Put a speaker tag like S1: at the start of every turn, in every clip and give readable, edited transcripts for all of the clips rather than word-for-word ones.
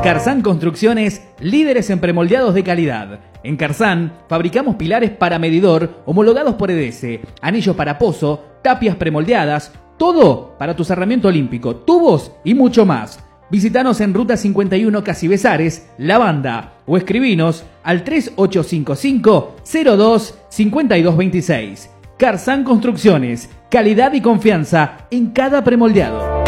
S1: Carzán Construcciones, líderes en premoldeados de calidad. En Carzán fabricamos pilares para medidor homologados por EDESE, anillos para pozo, tapias premoldeadas, todo para tu cerramiento olímpico, tubos y mucho más. Visítanos en Ruta 51 Casi Besares, La Banda, o escribinos al 3855-02-5226. Carzán Construcciones, calidad y confianza en cada premoldeado.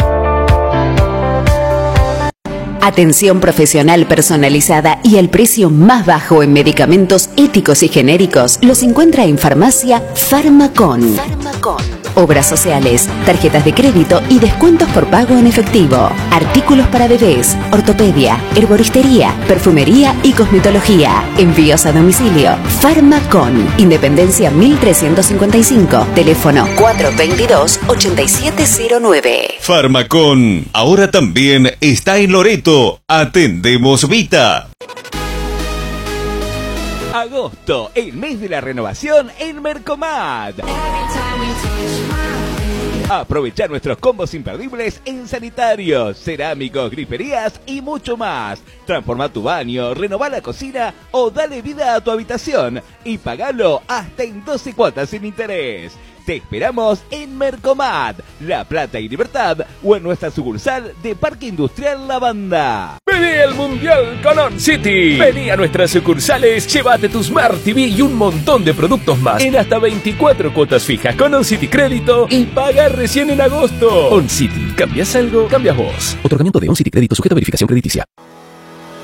S2: Atención profesional personalizada y el precio más bajo en medicamentos éticos y genéricos los encuentra en Farmacia Farmacon. Obras sociales, tarjetas de crédito y descuentos por pago en efectivo. Artículos para bebés, ortopedia, herboristería, perfumería y cosmetología. Envíos a domicilio. Farmacon, Independencia 1355. Teléfono 422-8709.
S3: Farmacon, ahora también está en Loreto. Atendemos Vita.
S4: Agosto, el mes de la renovación en Mercomad. Aprovechar nuestros combos imperdibles en sanitarios, cerámicos, griferías y mucho más. Transforma tu baño, renová la cocina o dale vida a tu habitación y pagalo hasta en 12 cuotas sin interés. Te esperamos en Mercomad, La Plata y Libertad o en nuestra sucursal de Parque Industrial La Banda.
S5: Vení al Mundial con On City. Vení a nuestras sucursales, llévate tu Smart TV y un montón de productos más en hasta 24 cuotas fijas con On City Crédito y paga recién en agosto. On City, ¿cambias algo? Cambias vos.
S6: Otorgamiento de On City Crédito sujeto a verificación crediticia.